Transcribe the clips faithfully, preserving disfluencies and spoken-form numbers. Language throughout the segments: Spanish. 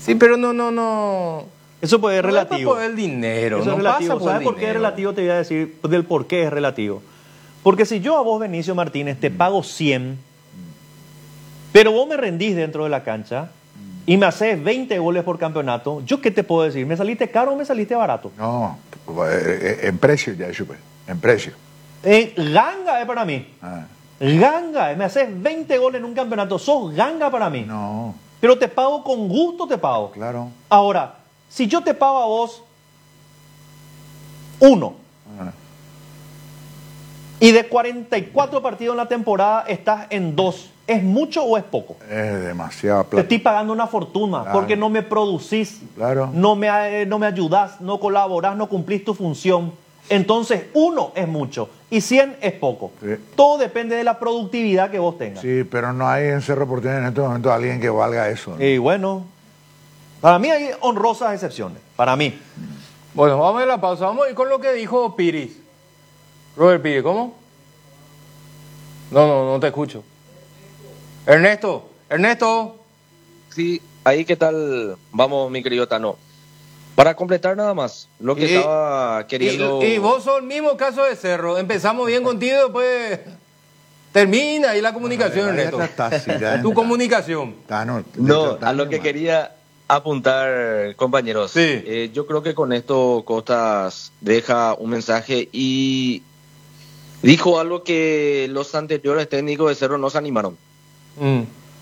Sí, pero no, no, no. Eso puede ser No relativo. es por el dinero. Eso no es relativo. pasa por ¿Sabes el por qué es dinero. relativo? Te voy a decir del por qué es relativo. Porque si yo a vos, Benicio Martínez, te pago cien, pero vos me rendís dentro de la cancha y me haces veinte goles por campeonato, ¿yo qué te puedo decir? ¿Me saliste caro o me saliste barato? No, eh, en precio ya, supe. En precio. Eh, ganga es para mí. Ah, Ganga, me haces veinte goles en un campeonato, sos ganga para mí. no, Pero te pago con gusto, te pago. claro. Ahora, si yo te pago a vos uno, Ah, y de cuarenta y cuatro partidos en la temporada estás en dos, ¿es mucho o es poco? es demasiada Te plata. estoy pagando una fortuna Claro. porque no me producís, Claro. no me, eh, no me ayudás, no colaborás, no cumplís tu función. Entonces, uno es mucho y cien es poco. Sí. Todo depende de la productividad que vos tengas. Sí, pero no hay en Cerro Porteño en este momento alguien que valga eso, ¿no? Y bueno, para mí hay honrosas excepciones. Para mí. Bueno, vamos a la pausa. Vamos a ir con lo que dijo Piris. Robert Piris, ¿cómo? No, no, no te escucho. Ernesto, Ernesto. Sí, ahí qué tal vamos, mi querido Tano. Para completar nada más, lo que Y- estaba queriendo... Y, y vos sos el mismo caso de Cerro. Empezamos bien contigo y después termina ahí la comunicación, Ya Ernesto. está, sí, ya Tu está. comunicación. Tano, No, Tano, a lo que man. quería apuntar, compañeros. Sí. Eh, yo creo que con esto Costas deja un mensaje y dijo algo que los anteriores técnicos de Cerro no se animaron. Mm.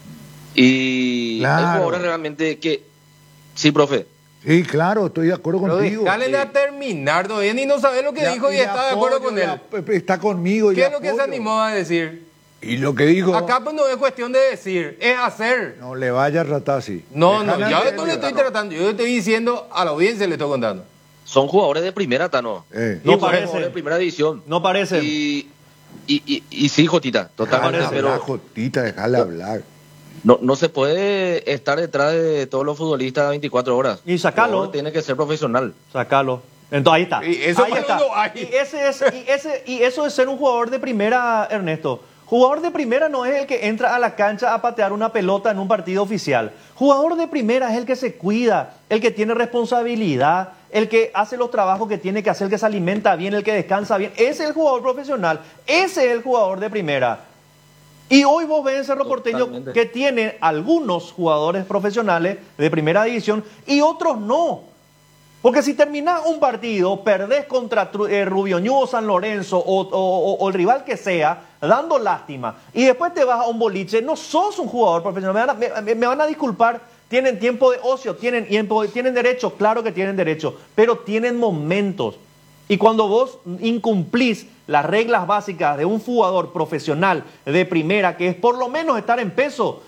Y Claro. hay jugadores realmente que... Sí, profe. Sí, claro, estoy de acuerdo Pero contigo. dejale de terminar todavía, ni no sabe lo que Ya- dijo y le está de acuerdo apoyo, con le él. ap- Está conmigo y ¿Qué le es lo que se apoyo. animó a decir? Y lo que dijo, Acá pues no es cuestión de decir, es hacer. no le vaya a tratar así. No, no, Déjale yo a no le él, estoy no. tratando, yo le estoy diciendo a la audiencia, le estoy contando. Son jugadores de primera, Tano. Eh, No Y son parece. jugadores de primera división. No parece. Y, y, y, y sí, Jotita, totalmente, Déjale pero hablar, Jotita, déjale hablar. no, no se puede estar detrás de todos los futbolistas veinticuatro horas. Y sacalo. El jugador tiene que ser profesional. Sacalo. Entonces ahí está. Y eso ahí cuando está. no hay. Y, ese es, y, ese, y eso es ser un jugador de primera, Ernesto. Jugador de primera no es el que entra a la cancha a patear una pelota en un partido oficial. Jugador de primera es el que se cuida, el que tiene responsabilidad, el que hace los trabajos que tiene que hacer, el que se alimenta bien, el que descansa bien. Ese es el jugador profesional. Ese es el jugador de primera. Y hoy vos ves en Cerro Porteño Totalmente. que tiene algunos jugadores profesionales de primera división y otros no. Porque si terminás un partido, perdés contra Tru- eh, Rubioñú o San Lorenzo o, o- o- o el rival que sea, dando lástima, y después te vas a un boliche, no sos un jugador profesional. Me van a, me- me van a disculpar, tienen tiempo de ocio, tienen tiempo, tienen derecho, claro que tienen derecho, pero tienen momentos. Y cuando vos incumplís las reglas básicas de un jugador profesional de primera, que es por lo menos estar en peso,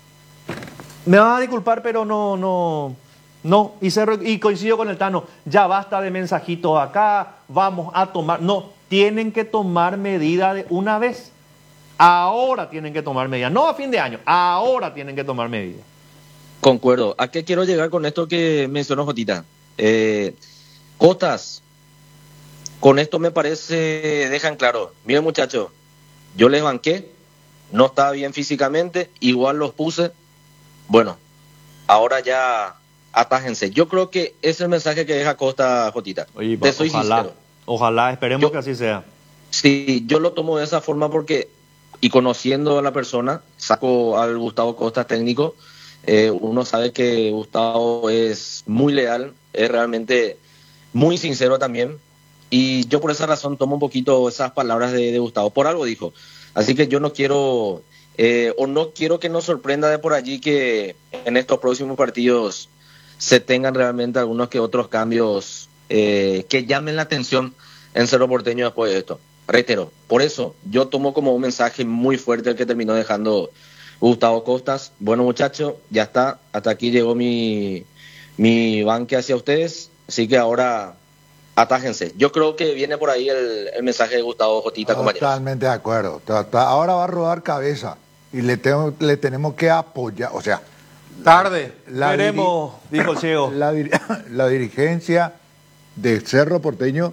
me van a disculpar, pero no, no, no. Y, cerro- y coincido con el Tano, ya basta de mensajitos acá, vamos a tomar. No, tienen que tomar medida de una vez. Ahora tienen que tomar medidas, no a fin de año, ahora tienen que tomar medidas. Concuerdo. ¿A qué quiero llegar con esto que mencionó Jotita? Eh, Cotas, con esto me parece, dejan claro. Miren, muchachos, yo les banqué, no estaba bien físicamente, igual los puse. Bueno, ahora ya atájense. Yo creo que ese es el mensaje que deja Costa, Jotita. Oye, Te soy ojalá, sincero. ojalá, esperemos Yo- que así sea. Sí, yo lo tomo de esa forma porque, y conociendo a la persona, saco al Gustavo Costa técnico, eh, uno sabe que Gustavo es muy leal, es realmente muy sincero también, y yo por esa razón tomo un poquito esas palabras de, de Gustavo, por algo dijo. Así que yo no quiero, eh, o no quiero que nos sorprenda de por allí que en estos próximos partidos se tengan realmente algunos que otros cambios eh, que llamen la atención en Cerro Porteño después de esto. Reitero, por eso yo tomo como un mensaje muy fuerte el que terminó dejando Gustavo Costas. Bueno, muchachos, ya está, hasta aquí llegó mi, mi banque hacia ustedes, así que ahora atájense. Yo creo que viene por ahí el, el mensaje de Gustavo Jotita, compañeros. Totalmente de acuerdo. Ta- ta- Ahora va a rodar cabeza y le, tengo- le tenemos que apoyar. O sea, Tarde. la, Veremos, dijo el ciego. la, dir- la dirigencia de Cerro Porteño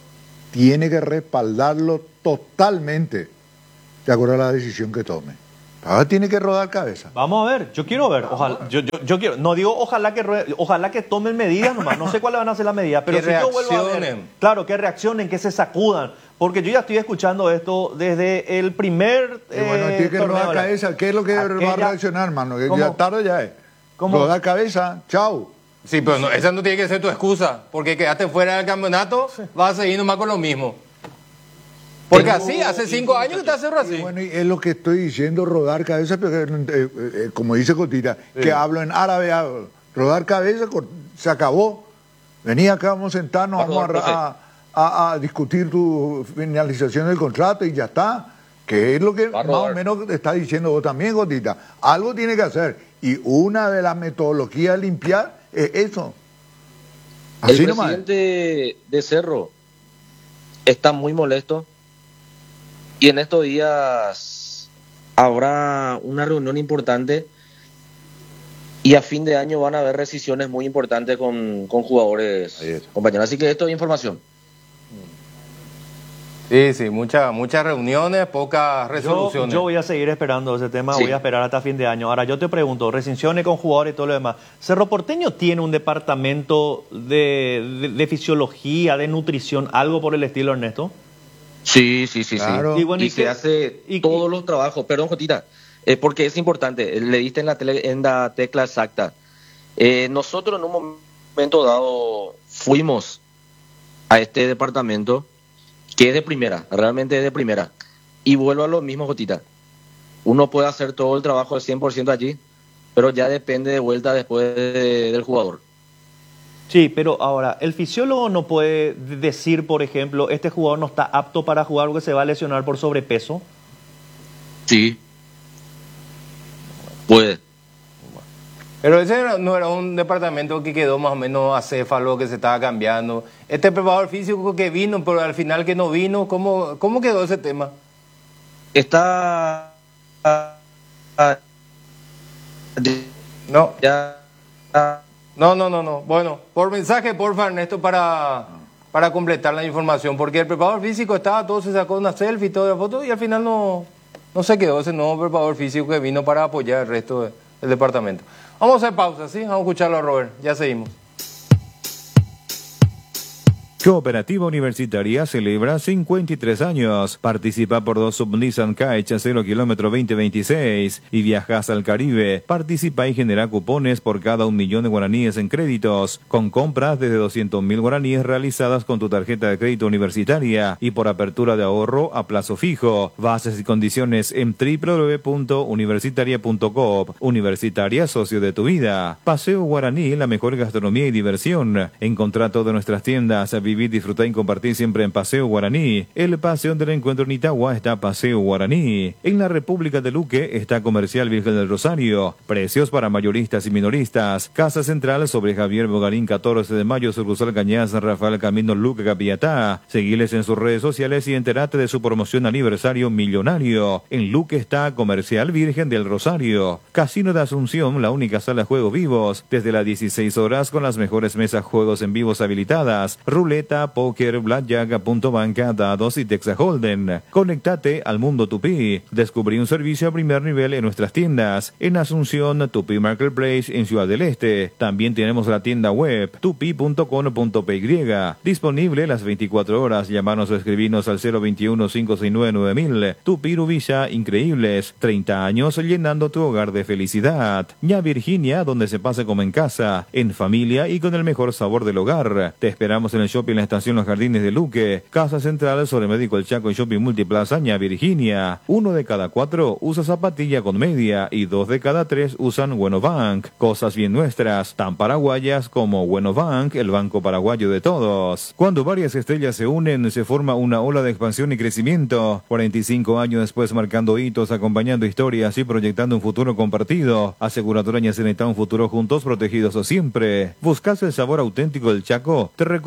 tiene que respaldarlo totalmente de acuerdo a la decisión que tome. Ahora tiene que rodar cabeza. Vamos a ver, yo quiero ver, ojalá, yo, yo, yo quiero, no digo ojalá que ruede- ojalá que tomen medidas nomás, no sé cuáles van a ser las medidas, pero Que si yo vuelvo a ver, reaccionen. claro, que reaccionen, que se sacudan, porque yo ya estoy escuchando esto desde el primer Y bueno, eh, tiene que torneo rodar de la- cabeza. ¿Qué es lo que va a Aquella- reaccionar, hermano? Que ¿Cómo? ya tarde ya es. ¿Cómo? Rodar cabeza, chao. Sí, pero no, esa no tiene que ser tu excusa, porque quedaste fuera del campeonato, vas a seguir nomás con lo mismo. Porque Tengo- así, hace cinco años que te hace Y así. bueno, y es lo que estoy diciendo, rodar cabeza, pero eh, eh, eh, como dice Cotita, que hablo en árabe, hablo. Rodar cabeza, cor- se acabó. Vení acá, vamos a sentarnos, Va a vamos a, rodar, profe. a- a- a discutir tu finalización del contrato y ya está. Que es lo que Va a más o rodar. menos está diciendo vos también, Cotita. Algo tiene que hacer. Y una de las metodologías de limpiar es eso. Así El nomás. presidente de Cerro está muy molesto y en estos días habrá una reunión importante y a fin de año van a haber rescisiones muy importantes con, con jugadores, Ahí es. compañeros. Así que esto es información. Sí, sí, muchas muchas reuniones, pocas Yo, resoluciones. yo voy a seguir esperando ese tema, Sí. voy a esperar hasta fin de año. Ahora, yo te pregunto, recinciones con jugadores y todo lo demás. ¿Cerro Porteño tiene un departamento de, de- de fisiología, de nutrición, algo por el estilo, Ernesto? Sí, sí, sí, Claro. sí. Y bueno, y ¿y se qué- hace y- todos y- los trabajos. Perdón, Jotita, eh, porque es importante. Le diste en la, tele- en la tecla exacta. Eh, nosotros en un momento dado fuimos a este departamento que es de primera, realmente es de primera. Y vuelvo a lo mismo, Jotita. Uno puede hacer todo el trabajo al cien por ciento allí, pero ya depende de vuelta después de- del jugador. Sí, pero ahora, el fisiólogo no puede decir, por ejemplo, este jugador no está apto para jugar porque se va a lesionar por sobrepeso. Sí. Puede. Pero ese era- no era un departamento que quedó más o menos acéfalo, que se estaba cambiando. Este preparador físico que vino, pero al final que no vino, ¿cómo, cómo quedó ese tema? Está... ah, ah, No, ya... ah, no, no, no, no. Bueno, por mensaje, porfa, Ernesto, para, para completar la información, porque el preparador físico estaba, todo se sacó una selfie, toda la foto, y al final no, no se quedó ese nuevo preparador físico que vino para apoyar el resto de- del departamento. Vamos a hacer pausa, ¿sí? Vamos a escucharlo a Robert, ya seguimos. Cooperativa Universitaria celebra cincuenta y tres años. Participa por dos Sub Nissan Kite a cero kilómetro veinte veintiséis y viajas al Caribe. Participa y genera cupones por cada un millón de guaraníes en créditos, con compras desde doscientos mil guaraníes realizadas con tu tarjeta de crédito universitaria y por apertura de ahorro a plazo fijo. Bases y condiciones en doble u doble u doble u punto universitaria punto coop. Universitaria, socio de tu vida. Paseo Guaraní, la mejor gastronomía y diversión. Encontrá todas nuestras tiendas. Vivir, disfrutar y compartir siempre en Paseo Guaraní. El Paseo del Encuentro en Itagua está Paseo Guaraní. En la República de Luque está Comercial Virgen del Rosario. Precios para mayoristas y minoristas. Casa Central sobre Javier Bogarín, catorce de mayo, sucursal Cañas, Rafael Camino, Luque, Capiatá. Seguiles en sus redes sociales y enterate de su promoción aniversario millonario. En Luque está Comercial Virgen del Rosario. Casino de Asunción, la única sala de juegos vivos. Desde las dieciséis horas con las mejores mesas juegos en vivos habilitadas. Ruleta, póker, blackjack, punto banca, dados y Texas Holden. Conectate al mundo Tupí. Descubrí un servicio a primer nivel en nuestras tiendas. En Asunción, Tupí Marketplace en Ciudad del Este. También tenemos la tienda web tupi punto com punto p y. Disponible las veinticuatro horas. Llamarnos o escribirnos al cero veintiuno, cinco seis nueve, nueve mil. Tupí Rubilla, increíbles. treinta años llenando tu hogar de felicidad. Ña Virginia, donde se pase como en casa, en familia y con el mejor sabor del hogar. Te esperamos en el shopping en la estación Los Jardines de Luque. Casa Central sobre Médico El Chaco y Shopping Multiplaza Ña Virginia. Uno de cada cuatro usa zapatilla con media y dos de cada tres usan Bueno Bank. Cosas bien nuestras, tan paraguayas como Bueno Bank, el banco paraguayo de todos. Cuando varias estrellas se unen, se forma una ola de expansión y crecimiento. cuarenta y cinco años después, marcando hitos, acompañando historias y proyectando un futuro compartido. Aseguradora Ñaceneta, un futuro juntos, protegidos o siempre. ¿Buscas el sabor auténtico del Chaco? Te recomiendo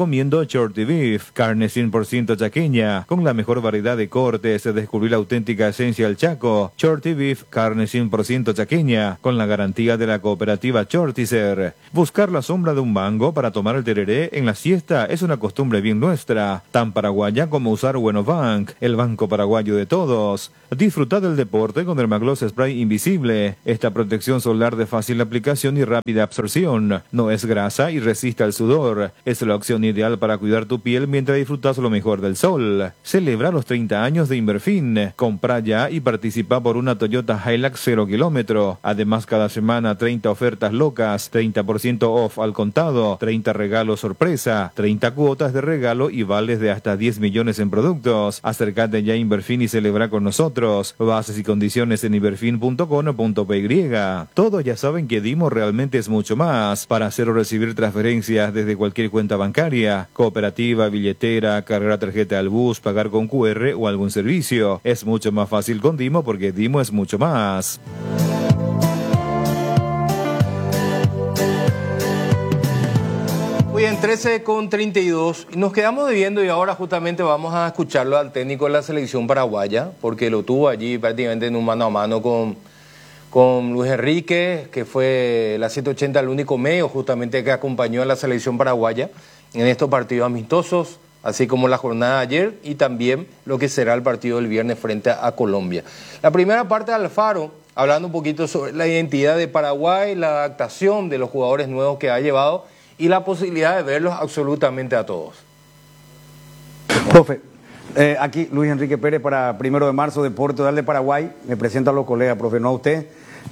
Shorty Beef, carne cien por ciento chaqueña, con la mejor variedad de cortes, descubrir la auténtica esencia del Chaco. Shorty Beef, carne cien por ciento chaqueña, con la garantía de la cooperativa Shortizer. Buscar la sombra de un mango para tomar el tereré en la siesta es una costumbre bien nuestra, tan paraguaya como usar Bueno Bank, el banco paraguayo de todos. Disfruta del deporte con Dermagloss Spray Invisible, esta protección solar de fácil aplicación y rápida absorción. No es grasa y resiste al sudor. Es la opción ideal para cuidar tu piel mientras disfrutas lo mejor del sol. Celebra los treinta años de Inverfin. Compra ya y participa por una Toyota Hilux cero kilómetro. Además, cada semana treinta ofertas locas, treinta por ciento off al contado, treinta regalos sorpresa, treinta cuotas de regalo y vales de hasta diez millones en productos. Acércate ya a Inverfin y celebra con nosotros. Bases y condiciones en inverfin punto com punto p y. Todos ya saben que Dimo realmente es mucho más. Para hacer o recibir transferencias desde cualquier cuenta bancaria, cooperativa, billetera, cargar tarjeta al bus, pagar con Q R o algún servicio. Es mucho más fácil con Dimo porque Dimo es mucho más. Muy bien, trece con treinta y dos. Nos quedamos debiendo y ahora justamente vamos a escucharlo al técnico de la selección paraguaya, porque lo tuvo allí prácticamente en un mano a mano con, con Luis Enrique, que fue la ciento ochenta el único medio justamente que acompañó a la selección paraguaya en estos partidos amistosos, así como la jornada de ayer y también lo que será el partido del viernes frente a Colombia. La primera parte de Alfaro, hablando un poquito sobre la identidad de Paraguay, la adaptación de los jugadores nuevos que ha llevado y la posibilidad de verlos absolutamente a todos. Profe, eh, aquí Luis Enrique Pérez para primero de marzo, Deporte Oral de Paraguay. Me presento a los colegas, profe, no a usted.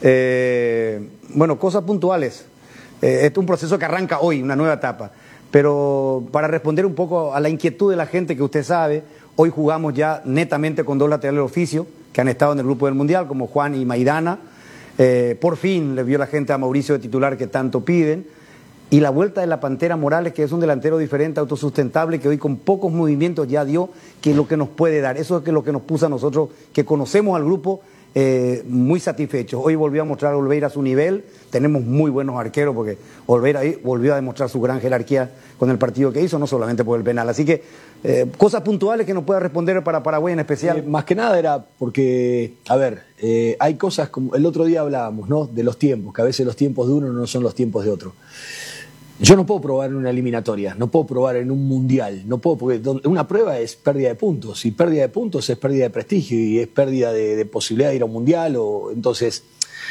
Eh, bueno, cosas puntuales. Eh, este es un proceso que arranca hoy, una nueva etapa. Pero para responder un poco a la inquietud de la gente que usted sabe, hoy jugamos ya netamente con dos laterales de oficio que han estado en el grupo del Mundial, como Juan y Maidana. Eh, por fin le vio la gente a Mauricio de titular que tanto piden. Y la vuelta de la Pantera Morales, que es un delantero diferente, autosustentable, que hoy con pocos movimientos ya dio, que es lo que nos puede dar. Eso es lo que nos puso a nosotros, que conocemos al grupo, eh, muy satisfechos. Hoy volvió a mostrar a Olveira su nivel. Tenemos muy buenos arqueros, porque Olveira ahí volvió a demostrar su gran jerarquía con el partido que hizo, no solamente por el penal. Así que, eh, cosas puntuales que nos pueda responder para Paraguay en especial. Eh, más que nada era porque, a ver, eh, hay cosas como el otro día hablábamos, ¿no? De los tiempos, que a veces los tiempos de uno no son los tiempos de otro. Yo no puedo probar en una eliminatoria, no puedo probar en un mundial, no puedo, porque una prueba es pérdida de puntos, y pérdida de puntos es pérdida de prestigio y es pérdida de, de posibilidad de ir a un mundial. O, entonces,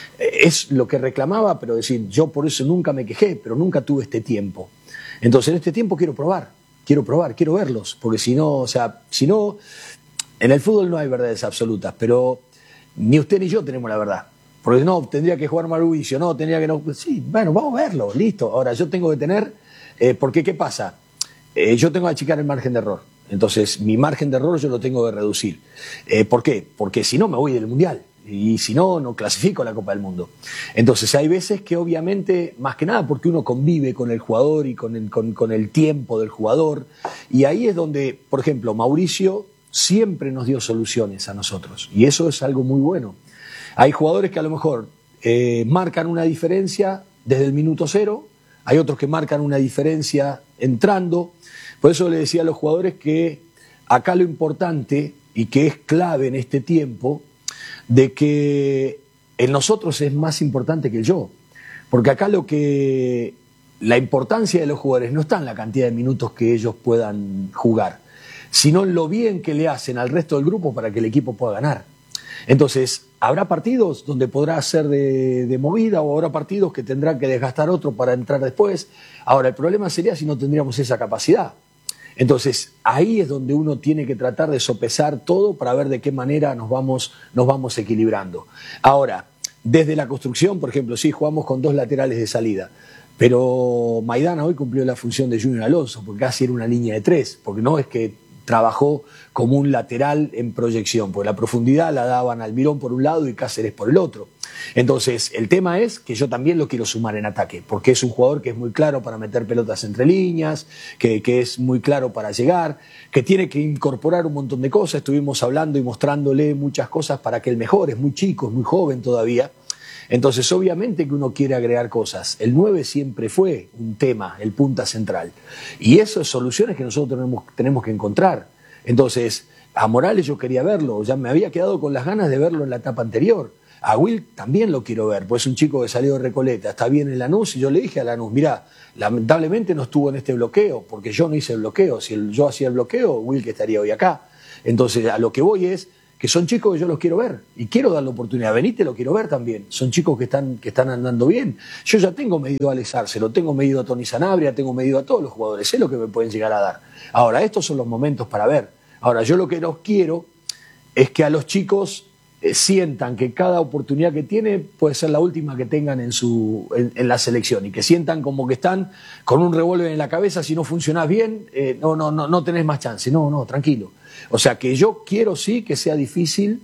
es lo que reclamaba, pero decir, yo por eso nunca me quejé, pero nunca tuve este tiempo. Entonces, en este tiempo quiero probar, quiero probar, quiero verlos, porque si no, o sea, si no, en el fútbol no hay verdades absolutas, pero ni usted ni yo tenemos la verdad. Porque no, tendría que jugar Mauricio, no, tendría que no. Sí, bueno, vamos a verlo, listo. Ahora, yo tengo que tener. Eh, porque, ¿qué pasa? Eh, yo tengo que achicar el margen de error. Entonces, mi margen de error yo lo tengo que reducir. Eh, ¿Por qué? Porque si no, me voy del Mundial. Y si no, no clasifico a la Copa del Mundo. Entonces, hay veces que, obviamente, más que nada porque uno convive con el jugador y con el, con, con el tiempo del jugador. Y ahí es donde, por ejemplo, Mauricio siempre nos dio soluciones a nosotros. Y eso es algo muy bueno. Hay jugadores que a lo mejor eh, marcan una diferencia desde el minuto cero, hay otros que marcan una diferencia entrando. Por eso le decía a los jugadores que acá lo importante y que es clave en este tiempo, de que en nosotros es más importante que el yo. Porque acá lo que la importancia de los jugadores no está en la cantidad de minutos que ellos puedan jugar, sino en lo bien que le hacen al resto del grupo para que el equipo pueda ganar. Entonces, habrá partidos donde podrá ser de, de movida, o habrá partidos que tendrán que desgastar otro para entrar después. Ahora, el problema sería si no tendríamos esa capacidad. Entonces, ahí es donde uno tiene que tratar de sopesar todo para ver de qué manera nos vamos, nos vamos equilibrando. Ahora, desde la construcción, por ejemplo, sí, jugamos con dos laterales de salida, pero Maidana hoy cumplió la función de Junior Alonso, porque casi era una línea de tres, porque no es que trabajó como un lateral en proyección, porque la profundidad la daban Almirón por un lado y Cáceres por el otro. Entonces, el tema es que yo también lo quiero sumar en ataque, porque es un jugador que es muy claro para meter pelotas entre líneas, que, que es muy claro para llegar, que tiene que incorporar un montón de cosas. Estuvimos hablando y mostrándole muchas cosas para que él mejore, es muy chico, es muy joven todavía. Entonces, obviamente que uno quiere agregar cosas. El nueve siempre fue un tema, el punta central. Y esas soluciones que nosotros tenemos, tenemos que encontrar. Entonces, a Morales yo quería verlo, ya me había quedado con las ganas de verlo en la etapa anterior. A Will también lo quiero ver, pues es un chico que salió de Recoleta, está bien en Lanús, y yo le dije a Lanús, mirá, lamentablemente no estuvo en este bloqueo, porque yo no hice el bloqueo. Si el, yo hacía el bloqueo, Will que estaría hoy acá. Entonces, a lo que voy es que son chicos que yo los quiero ver y quiero dar la oportunidad. Benítez lo quiero ver también. Son chicos que están, que están andando bien. Yo ya tengo medido a Alex Arce, lo tengo medido a Tony Sanabria, tengo medido a todos los jugadores. Sé lo que me pueden llegar a dar. Ahora, estos son los momentos para ver. Ahora, yo lo que no quiero es que a los chicos eh, sientan que cada oportunidad que tiene puede ser la última que tengan en, su, en, en la selección y que sientan como que están con un revólver en la cabeza. Si no funcionás bien, eh, no, no, no, no tenés más chance. No, no, tranquilo. O sea que yo quiero sí que sea difícil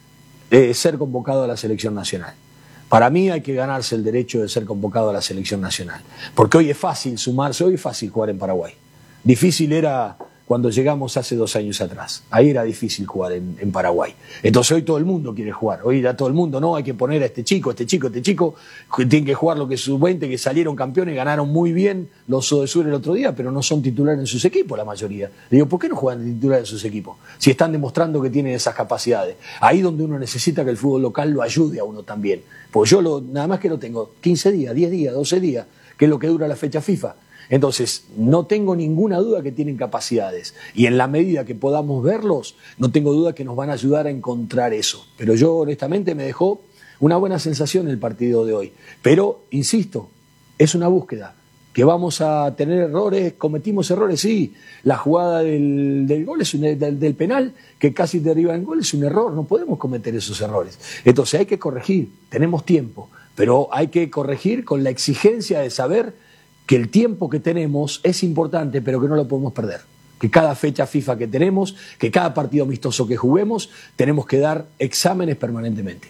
eh, ser convocado a la selección nacional. Para mí hay que ganarse el derecho de ser convocado a la selección nacional. Porque hoy es fácil sumarse, hoy es fácil jugar en Paraguay. Difícil era cuando llegamos hace dos años atrás. Ahí era difícil jugar en, en Paraguay. Entonces hoy todo el mundo quiere jugar. Hoy ya todo el mundo, no, hay que poner a este chico, este chico, este chico. Tienen que jugar lo que es sub veinte, que salieron campeones, ganaron muy bien los Sodesur el otro día, pero no son titulares en sus equipos la mayoría. Le digo, ¿por qué no juegan de titular en sus equipos? Si están demostrando que tienen esas capacidades. Ahí donde uno necesita que el fútbol local lo ayude a uno también. Pues yo lo, nada más que lo tengo quince días, diez días, doce días, que es lo que dura la fecha FIFA. Entonces, no tengo ninguna duda que tienen capacidades. Y en la medida que podamos verlos, no tengo duda que nos van a ayudar a encontrar eso. Pero yo, honestamente, me dejó una buena sensación el partido de hoy. Pero, insisto, es una búsqueda. Que vamos a tener errores, cometimos errores, sí. La jugada del, del gol, es un, del, del penal, que casi deriva en gol, es un error. No podemos cometer esos errores. Entonces, hay que corregir. Tenemos tiempo. Pero hay que corregir con la exigencia de saber que el tiempo que tenemos es importante, pero que no lo podemos perder. Que cada fecha FIFA que tenemos, que cada partido amistoso que juguemos, tenemos que dar exámenes permanentemente.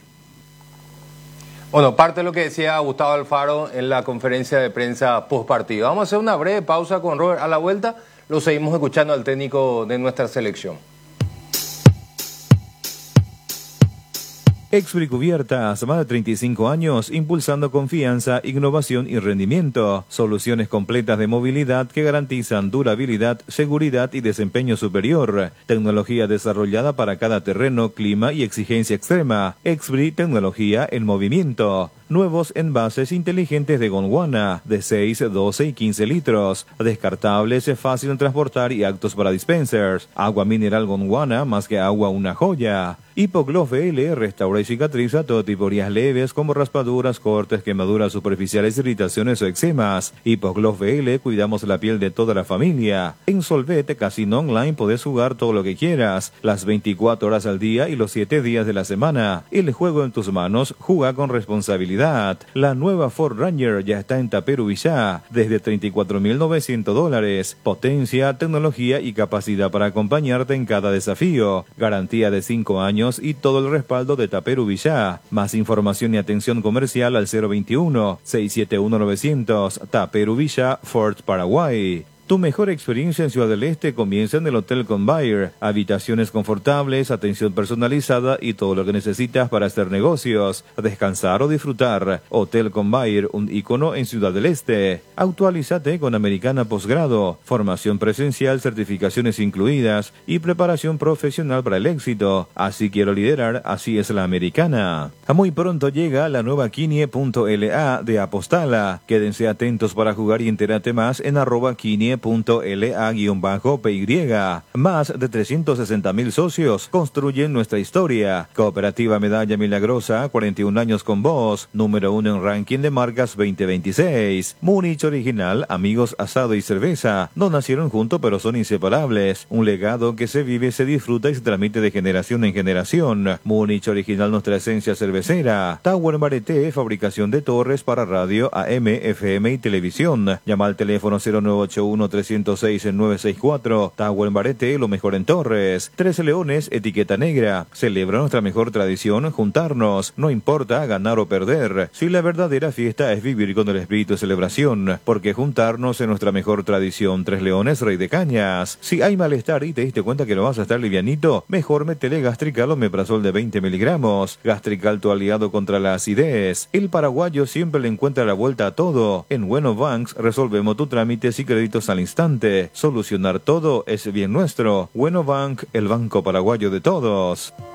Bueno, parte de lo que decía Gustavo Alfaro en la conferencia de prensa post partido. Vamos a hacer una breve pausa con Robert. A la vuelta lo seguimos escuchando al técnico de nuestra selección. Expri Cubiertas, más de treinta y cinco años, impulsando confianza, innovación y rendimiento. Soluciones completas de movilidad que garantizan durabilidad, seguridad y desempeño superior. Tecnología desarrollada para cada terreno, clima y exigencia extrema. Expri, tecnología en movimiento. Nuevos envases inteligentes de Gondwana, de seis, doce y quince litros. Descartables, fácil de transportar y aptos para dispensers. Agua mineral Gondwana, más que agua una joya. Hipogloss V L restaura y cicatriza todo tipo de heridas leves como raspaduras, cortes, quemaduras superficiales, irritaciones o eczemas. Hipogloss V L, cuidamos la piel de toda la familia. En Solvete Casino Online podés jugar todo lo que quieras, las veinticuatro horas al día y los siete días de la semana. El juego en tus manos, juega con responsabilidad. La nueva Ford Ranger ya está en Taperu Villá, desde treinta y cuatro mil novecientos dólares. Potencia, tecnología y capacidad para acompañarte en cada desafío. Garantía de cinco años y todo el respaldo de Taperu Villá. Más información y atención comercial al cero veintiuno, seiscientos setenta y uno, novecientos. Taperu Villá, Ford Paraguay. Tu mejor experiencia en Ciudad del Este comienza en el Hotel Convair. Habitaciones confortables, atención personalizada y todo lo que necesitas para hacer negocios, descansar o disfrutar. Hotel Convair, un ícono en Ciudad del Este. Actualízate con Americana Posgrado. Formación presencial, certificaciones incluidas y preparación profesional para el éxito. Así quiero liderar, así es la Americana. Muy pronto llega la nueva Quinie punto L A de Apostala. Quédense atentos para jugar y entérate más en arroba Quinie punto L A guión bajo P Y. Más de trescientos sesenta mil socios construyen nuestra historia. Cooperativa Medalla Milagrosa, cuarenta y un años con vos. Número uno en ranking de marcas veinte veintiséis. Múnich Original, amigos, asado y cerveza. No nacieron juntos pero son inseparables. Un legado que se vive, se disfruta y se transmite de generación en generación. Múnich Original, nuestra esencia cervecera. Tower Marete, fabricación de torres para radio, A M, F M y televisión. Llama al teléfono cero nueve ocho uno, uno tres cero seis nueve seis cuatro. Tower Barete, lo mejor en Torres. Tres Leones, etiqueta negra. Celebra nuestra mejor tradición, juntarnos. No importa ganar o perder. Si la verdadera fiesta es vivir con el espíritu de celebración. Porque juntarnos es nuestra mejor tradición. Tres Leones, Rey de Cañas. Si hay malestar y te diste cuenta que no vas a estar livianito, mejor métele Gastrical o Meprazol de veinte miligramos. Gastrical, tu aliado contra la acidez. El paraguayo siempre le encuentra la vuelta a todo. En Bueno Banks resolvemos tu trámites y créditos al instante. Solucionar todo es bien nuestro. Bueno Bank, el banco paraguayo de todos.